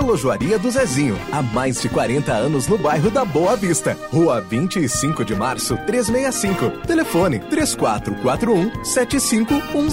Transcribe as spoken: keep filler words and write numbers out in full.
Relojoaria do Zezinho, há mais de quarenta anos no bairro da Boa Vista. Rua vinte e cinco de março, trezentos e sessenta e cinco. Telefone três quatro quatro um, sete cinco um